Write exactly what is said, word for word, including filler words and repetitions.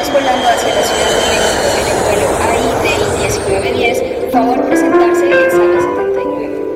Estamos volando hacia la Ciudad de México en el vuelo A I D I diecinueve diez. Favor, presente.